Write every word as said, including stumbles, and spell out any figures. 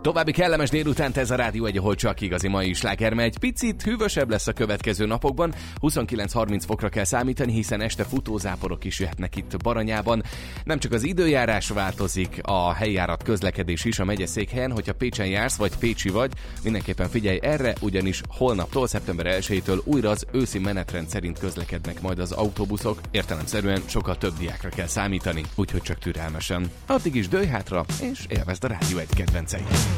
További kellemes délutánt ez a Rádió egy, ahol csak igazi mai sláger megy. Picit hűvösebb lesz a következő napokban, huszonkilenc-harminc fokra kell számítani, hiszen este futózáporok is jöhetnek itt Baranyában. Nem csak az időjárás változik, a helyjárat közlekedés is a megyeszékhelyen, hogyha Pécsen jársz, vagy pécsi vagy, mindenképpen figyelj erre, ugyanis holnaptól, szeptember elsejétől újra az őszi menetrend szerint közlekednek majd az autóbuszok, értelemszerűen sokkal több diákra kell számítani, úgyhogy csak türelmesen. Addig is dőlj hátra, és élvezd a Rádió egy kedvenceit.